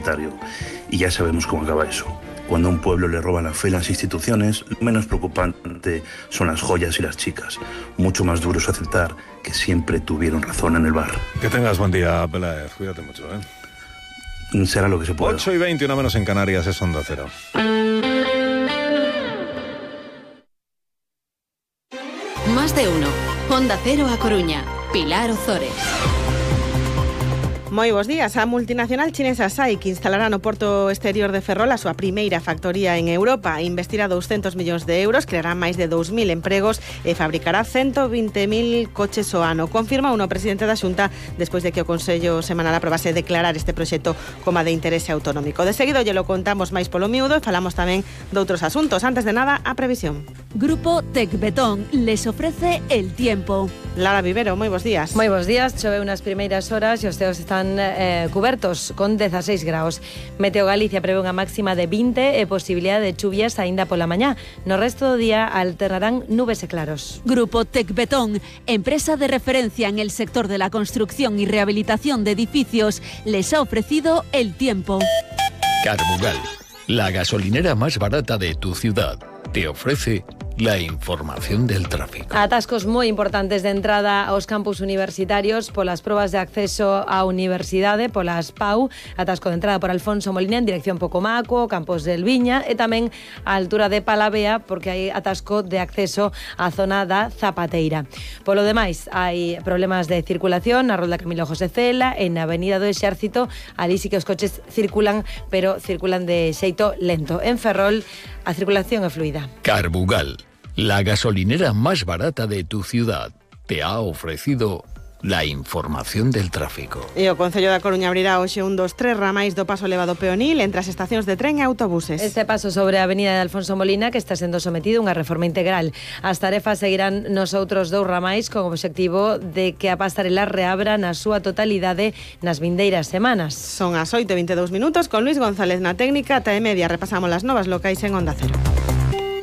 totalitario. Y ya sabemos cómo acaba eso. Cuando a un pueblo le roban la fe las instituciones, lo menos preocupante son las joyas y las chicas. Mucho más duro es aceptar que siempre tuvieron razón en el bar. Que tengas buen día, Peláez. Cuídate mucho, ¿eh? Será lo que se pueda. 8:20, una menos en Canarias, es Onda Cero. Más de uno. Onda Cero A Coruña. Pilar Ozores. Moi bons días. A multinacional chinesa SAIC instalará no porto exterior de Ferrol a súa primeira factoría en Europa. Investirá 200 millóns de euros, creará máis de 2.000 empregos e fabricará 120.000 coches ao ano. Confirma o presidente da Xunta despois de que o Consello Semanal aprobase declarar este proxecto como de interese autonómico. De seguido lle lo contamos máis polo miúdo e falamos tamén de outros asuntos. Antes de nada, a previsión. Grupo Tecbetón les ofrece el tiempo. Lara Vivero, moi bons días. Moi bons días, choveu nas primeiras horas e os ceos están cubertos con 16 graus. Meteo Galicia prevé unha máxima de 20 e posibilidade de chuvias aínda pola mañá. No resto do día alternarán nubes e claros. Grupo Tecbetón, empresa de referencia en el sector de la construcción y rehabilitación de edificios, les ha ofrecido el tiempo. Carbugal, la gasolinera más barata de tu ciudad, te ofrece la información del tráfico. Atascos moi importantes de entrada aos campus universitarios polas probas de acceso á universidade, polas PAU, atasco de entrada por Alfonso Molina en dirección Pocomaco, Campos del Viña e tamén a altura de Palavea porque hai atasco de acceso á zona da Zapateira. Polo demais, hai problemas de circulación na Rolda Camilo José Cela e na Avenida do Exército, ali sí que os coches circulan, pero circulan de xeito lento. En Ferrol, a circulación é fluida. Carbugal, la gasolinera más barata de tu ciudad, te ha ofrecido la información del tráfico. E o Concello da Coruña abrirá hoxe 1, 2, 3 ramais do paso elevado peonil entre as estacións de tren e autobuses. Este paso sobre a Avenida de Alfonso Molina que está sendo sometido a unha reforma integral. As tarefas seguirán nos outros 2 ramais con o obxectivo de que a pasarela reabra na súa totalidade nas vindeiras semanas. Son as 8:22 minutos con Luis González na técnica, ata e media repasamos as novas locais en Onda Cero.